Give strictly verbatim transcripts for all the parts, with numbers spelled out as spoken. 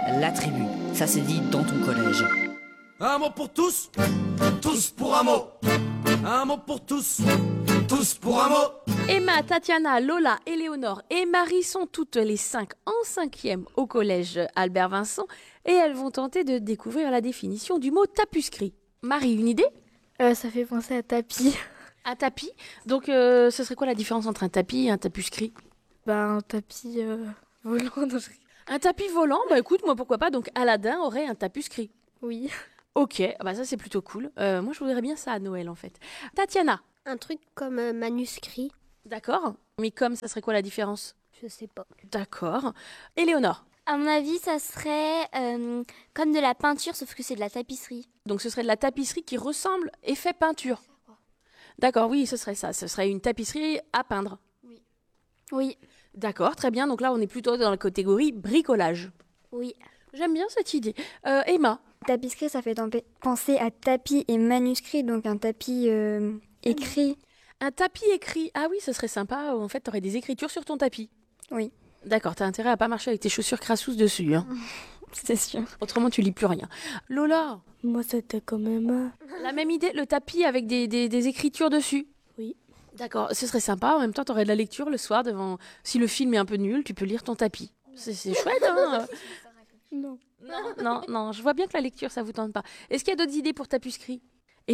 La tribu, ça se dit dans ton collège. Un mot pour tous, tous pour un mot. Un mot pour tous, tous pour un mot. Emma, Tatiana, Lola, Éléonore et Marie sont toutes les cinq en cinquième au collège Albert Vincent et elles vont tenter de découvrir la définition du mot tapuscrit. Marie, une idée ? euh, Ça fait penser à tapis. Un tapis. Donc, euh, ce serait quoi la différence entre un tapis et un tapuscrit ? Bah, un tapis euh, volant. Non, je... Un tapis volant ? Bah écoute, moi pourquoi pas. Donc, Aladdin aurait un tapuscrit. Oui. Ok, bah ça c'est plutôt cool. Euh, moi je voudrais bien ça à Noël en fait. Tatiana ? Un truc comme euh, manuscrit. D'accord. Mais comme, ça serait quoi la différence ? Je sais pas. D'accord. Éléonore ? À mon avis, ça serait euh, comme de la peinture, sauf que c'est de la tapisserie. Donc ce serait de la tapisserie qui ressemble effet peinture. D'accord, oui, ce serait ça. Ce serait une tapisserie à peindre. Oui. Oui. D'accord, très bien. Donc là, on est plutôt dans la catégorie bricolage. Oui. J'aime bien cette idée. Euh, Emma ? Tapisserie, ça fait penser à tapis et manuscrit, donc un tapis euh, écrit. Un tapis écrit. Ah oui, ce serait sympa. En fait, tu aurais des écritures sur ton tapis. Oui. D'accord, t'as intérêt à pas marcher avec tes chaussures crassous dessus. Hein. C'est sûr. Autrement, tu lis plus rien. Lola ? Moi, c'était quand même... La même idée, le tapis avec des, des, des écritures dessus. Oui. D'accord, ce serait sympa. En même temps, t'aurais de la lecture le soir devant... Si le film est un peu nul, tu peux lire ton tapis. C'est, c'est chouette, hein. Non. Non, non, non, je vois bien que la lecture, ça vous tente pas. Est-ce qu'il y a d'autres idées pour tapuscrit ? Éléonore ?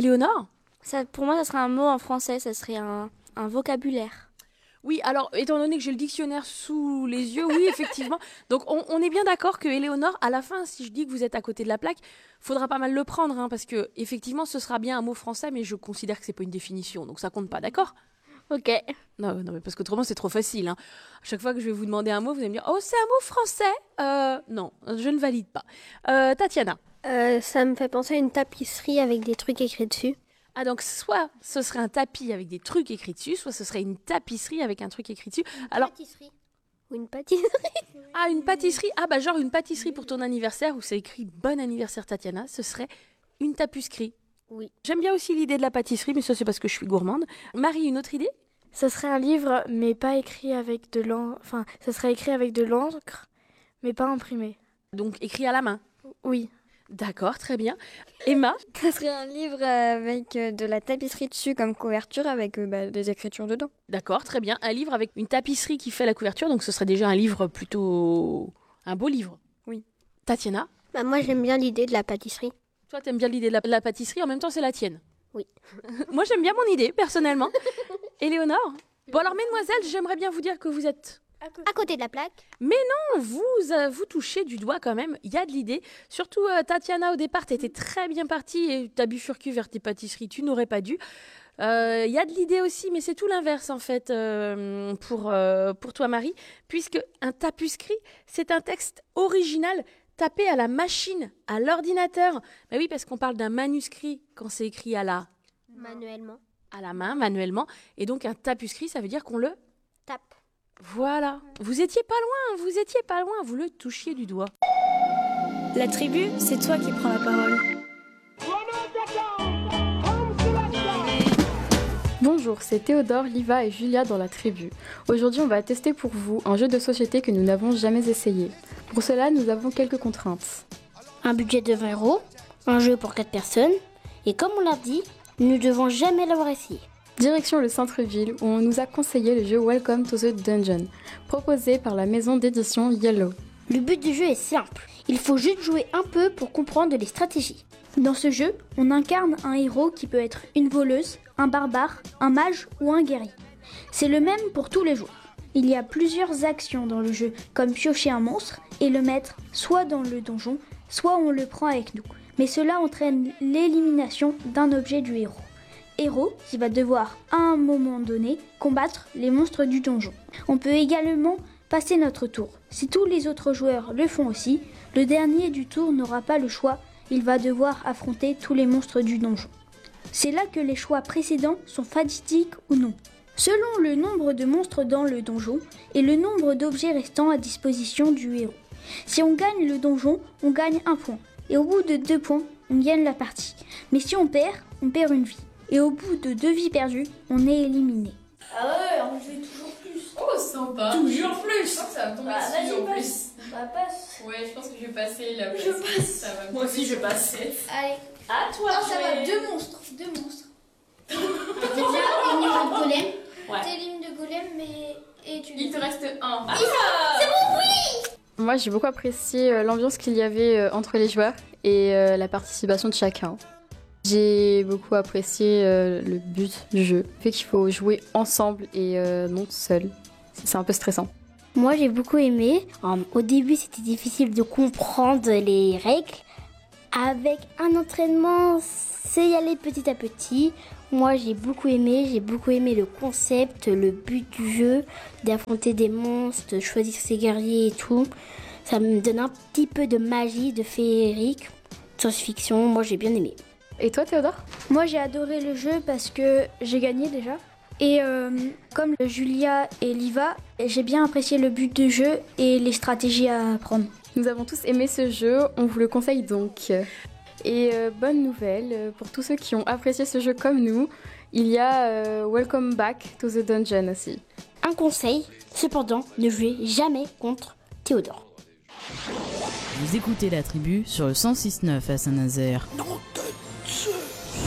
Ça, pour moi, ça serait un mot en français, ça serait un, un vocabulaire. Oui, alors, étant donné que j'ai le dictionnaire sous les yeux, oui, effectivement. Donc, on, on est bien d'accord que Éléonore, à la fin, si je dis que vous êtes à côté de la plaque, faudra pas mal le prendre, hein, parce que, effectivement, ce sera bien un mot français, mais je considère que c'est pas une définition, donc ça compte pas, d'accord ? Ok. Non, non, mais parce qu'autrement, c'est trop facile. Hein. À chaque fois que je vais vous demander un mot, vous allez me dire « Oh, c'est un mot français !» euh, Non, je ne valide pas. Euh, Tatiana ? Euh, ça me fait penser à une tapisserie avec des trucs écrits dessus. Ah, donc soit ce serait un tapis avec des trucs écrits dessus, soit ce serait une tapisserie avec un truc écrit dessus. Une Alors, pâtisserie. Ou une pâtisserie. Ah, une pâtisserie. Ah, bah genre une pâtisserie pour ton anniversaire où c'est écrit « Bon anniversaire Tatiana », ce serait une tapusserie. Oui. J'aime bien aussi l'idée de la pâtisserie, mais ça c'est parce que je suis gourmande. Marie, une autre idée ? Ça serait un livre, mais pas écrit avec de l'encre. Enfin, ça serait écrit avec de l'encre, mais pas imprimé. Donc écrit à la main. Oui. D'accord, très bien. Emma ? Ça serait un livre avec euh, de la tapisserie dessus comme couverture avec euh, bah, des écritures dedans. D'accord, très bien. Un livre avec une tapisserie qui fait la couverture, donc ce serait déjà un livre plutôt... un beau livre. Oui. Tatiana ? Bah, moi, j'aime bien l'idée de la pâtisserie. Toi, t'aimes bien l'idée de la, la pâtisserie, en même temps c'est la tienne. Oui. Moi, j'aime bien mon idée, personnellement. Éléonore ? Bon alors, mesdemoiselles, j'aimerais bien vous dire que vous êtes... À côté de la plaque. Mais non, vous, euh, vous touchez du doigt quand même, il y a de l'idée. Surtout, euh, Tatiana, au départ, t'étais très bien partie et t'as bifurqué vers tes pâtisseries, tu n'aurais pas dû. Il euh, y a de l'idée aussi, mais c'est tout l'inverse en fait euh, pour, euh, pour toi, Marie, puisque un tapuscrit, c'est un texte original tapé à la machine, à l'ordinateur. Mais oui, parce qu'on parle d'un manuscrit quand c'est écrit à la... Manuellement. À la main, manuellement. Et donc, un tapuscrit, ça veut dire qu'on le... Tape. Voilà. Vous étiez pas loin, vous étiez pas loin, vous le touchiez du doigt. La tribu, c'est toi qui prends la parole. Bonjour, c'est Théodore, Liva et Julia dans la tribu. Aujourd'hui, on va tester pour vous un jeu de société que nous n'avons jamais essayé. Pour cela, nous avons quelques contraintes. Un budget de vingt euros, un jeu pour quatre personnes, et comme on l'a dit, nous ne devons jamais l'avoir essayé. Direction le centre-ville où on nous a conseillé le jeu Welcome to the Dungeon, proposé par la maison d'édition Yellow. Le but du jeu est simple, il faut juste jouer un peu pour comprendre les stratégies. Dans ce jeu, on incarne un héros qui peut être une voleuse, un barbare, un mage ou un guerrier. C'est le même pour tous les joueurs. Il y a plusieurs actions dans le jeu, comme piocher un monstre et le mettre soit dans le donjon, soit on le prend avec nous. Mais cela entraîne l'élimination d'un objet du héros. Héros qui va devoir, à un moment donné, combattre les monstres du donjon. On peut également passer notre tour. Si tous les autres joueurs le font aussi, le dernier du tour n'aura pas le choix, il va devoir affronter tous les monstres du donjon. C'est là que les choix précédents sont fatidiques ou non. Selon le nombre de monstres dans le donjon et le nombre d'objets restants à disposition du héros. Si on gagne le donjon, on gagne un point. Et au bout de deux points, on gagne la partie. Mais si on perd, on perd une vie. Et au bout de deux vies perdues, on est éliminé. Ah ouais, on joue toujours plus. Oh, sympa. Toujours plus. Je crois que ça va tomber Bah, dessus vas-y, en passe. plus. Bah, passe. Ouais, je pense que je vais passer là. Je passe. Ça va. Moi aussi, je passe. Allez. À toi. Oh, ça va, deux monstres. Deux monstres. Déjà, une ligne de golem. Ouais. Tes lignes de golem, mais. Et tu Il te reste un. Ah, c'est bon, oui! Moi, j'ai beaucoup apprécié euh, l'ambiance qu'il y avait euh, entre les joueurs et euh, la participation de chacun. J'ai beaucoup apprécié euh, le but du jeu, le fait qu'il faut jouer ensemble et euh, non seul. C'est un peu stressant. Moi, j'ai beaucoup aimé. Um, au début, c'était difficile de comprendre les règles. Avec un entraînement, c'est y aller petit à petit. Moi, j'ai beaucoup aimé. J'ai beaucoup aimé le concept, le but du jeu, d'affronter des monstres, de choisir ses guerriers et tout. Ça me donne un petit peu de magie, de féerique, science-fiction. Moi, j'ai bien aimé. Et toi, Théodore? Moi, j'ai adoré le jeu parce que j'ai gagné déjà. Et euh, comme Julia et Liva, j'ai bien apprécié le but du jeu et les stratégies à prendre. Nous avons tous aimé ce jeu, on vous le conseille donc. Et euh, bonne nouvelle, euh, pour tous ceux qui ont apprécié ce jeu comme nous, il y a euh, Welcome Back to the Dungeon aussi. Un conseil, cependant, ne jouez jamais contre Théodore. Vous écoutez La Tribu sur le cent six neuf à Saint-Nazaire. Non,